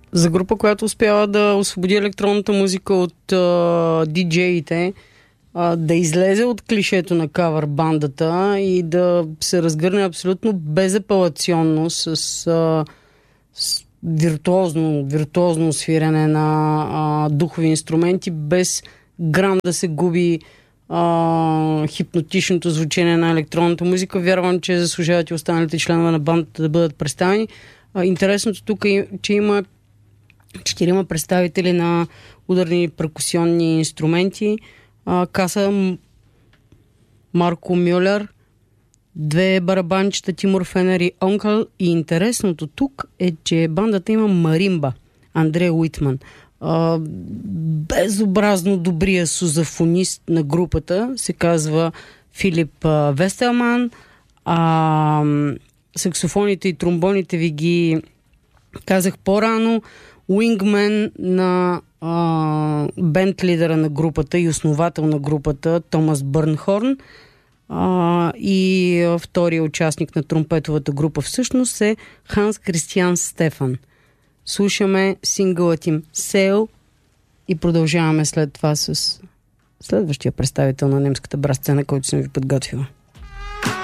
За група, която успява да освободи електронната музика от диджеите, да излезе от клишето на кавър бандата и да се разгърне абсолютно безапелационно с виртуозно свирене на духови инструменти, без грам да се губи хипнотичното звучение на електронната музика. Вярвам, че заслужават и останалите членове на бандата да бъдат представени. Интересното тук е, че има 4 представители на ударни перкусионни инструменти. Каса Марко Мюлер, 2 барабанчета Тимур Фенер и Онкъл. И интересното тук е, че бандата има маримба, Андрея Уитман. Безобразно добрия сузафонист на групата се казва Филип Вестелман. Саксофоните и тромбоните ви ги казах по-рано. Уингмен на бенд лидера на групата и основател на групата Томас Бърнхорн. И втория участник на тромпетовата група всъщност е Ханс Кристиан Стефан. Слушаме сингълът им Sail и продължаваме след това с следващия представител на немската брас сцена, който съм ви подготвила.